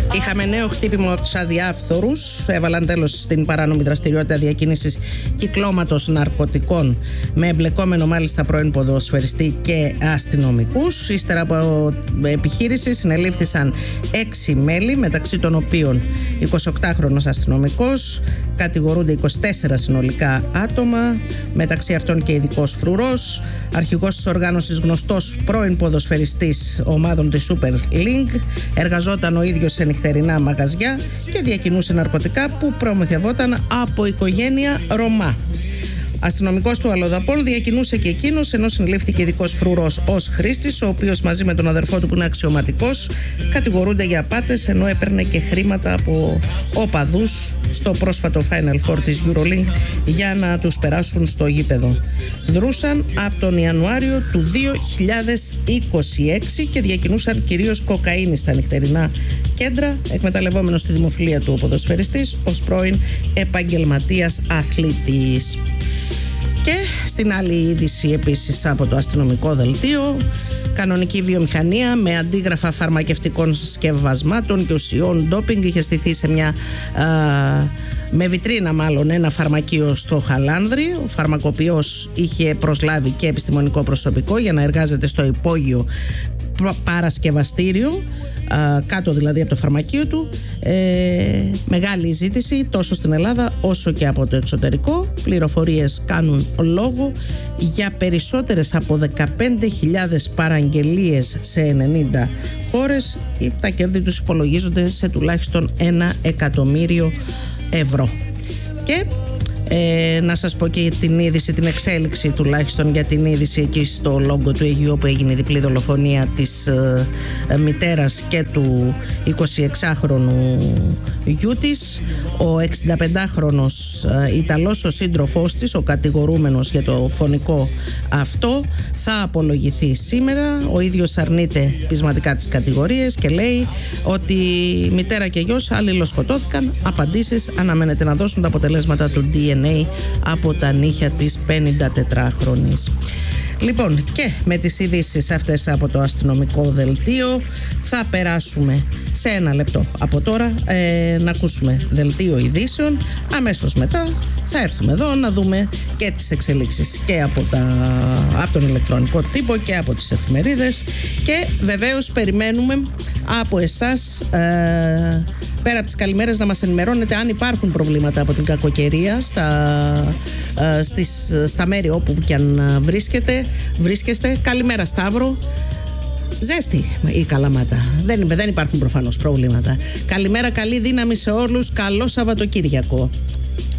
Είχαμε νέο χτύπημα από τους αδιάφθορους. Έβαλαν τέλος στην παράνομη δραστηριότητα διακίνησης κυκλώματος ναρκωτικών, με εμπλεκόμενο μάλιστα πρώην ποδοσφαιριστή και αστυνομικούς. Ύστερα από επιχείρηση συνελήφθησαν 6 μέλη, μεταξύ των οποίων 28χρονος αστυνομικός. Κατηγορούνται 24 συνολικά άτομα, μεταξύ αυτών και ειδικός φρουρός, αρχηγός της οργάνωσης γνωστός πρώην ποδοσφαιριστής ομάδων της Super League. Εργαζόταν ο ίδιος σε νυχτερινά μαγαζιά και διακινούσε ναρκωτικά που προμηθευόταν από οικογένεια Ρωμά. Αστυνομικός του Αλλοδαπών διακινούσε και εκείνος, ενώ συνελήφθηκε ειδικός φρουρός ως χρήστης, ο οποίος μαζί με τον αδερφό του που είναι αξιωματικός κατηγορούνται για απάτες, ενώ έπαιρνε και χρήματα από οπαδούς στο πρόσφατο Final Four της EuroLeague για να τους περάσουν στο γήπεδο. Δρούσαν από τον Ιανουάριο του 2026 και διακινούσαν κυρίως κοκαίνη στα νυχτερινά κέντρα, εκμεταλλευόμενος τη δημοφιλία του ο ποδοσφαιριστής ως πρώην επαγγελματίας αθλητής. Και στην άλλη είδηση επίσης από το αστυνομικό δελτίο, κανονική βιομηχανία με αντίγραφα φαρμακευτικών συσκευασμάτων και ουσιών ντόπινγκ είχε στηθεί σε μια με βιτρίνα μάλλον ένα φαρμακείο στο Χαλάνδρη. Ο φαρμακοποιός είχε προσλάβει και επιστημονικό προσωπικό για να εργάζεται στο υπόγειο παρασκευαστήριο, κάτω δηλαδή από το φαρμακείο του. Μεγάλη ζήτηση τόσο στην Ελλάδα όσο και από το εξωτερικό. Πληροφορίες κάνουν λόγο για περισσότερες από 15.000 παραγγελίες σε 90 χώρες. Τα κέρδη τους υπολογίζονται σε τουλάχιστον 1 εκατομμύριο ευρώ. Και να σας πω και την είδηση, την εξέλιξη τουλάχιστον για την είδηση εκεί στο Λόγκο του Αιγείου, που έγινε η διπλή δολοφονία της μητέρας και του 26χρονου γιού της. Ο 65χρονος Ιταλός, ο σύντροφός της, ο κατηγορούμενος για το φωνικό αυτό, θα απολογηθεί σήμερα. Ο ίδιος αρνείται πεισματικά τις κατηγορίες και λέει ότι η μητέρα και γιος αλληλοσκοτώθηκαν. Απαντήσεις αναμένεται να δώσουν τα αποτελέσματα του DNA από τα νύχια της 54χρονης. Λοιπόν, και με τις ειδήσεις αυτές από το αστυνομικό δελτίο θα περάσουμε σε 1 λεπτό από τώρα να ακούσουμε δελτίο ειδήσεων. Αμέσως μετά θα έρθουμε εδώ να δούμε και τις εξελίξεις και από τον ηλεκτρονικό τύπο και από τις εφημερίδες, και βεβαίως περιμένουμε από εσάς πέρα από τις καλημέρες να μας ενημερώνετε αν υπάρχουν προβλήματα από την κακοκαιρία στα μέρη όπου και αν βρίσκεστε. Καλημέρα Σταύρο. Ζέστη η Καλαμάτα. Δεν υπάρχουν προφανώς προβλήματα. Καλημέρα, καλή δύναμη σε όλους. Καλό Σαββατοκύριακο.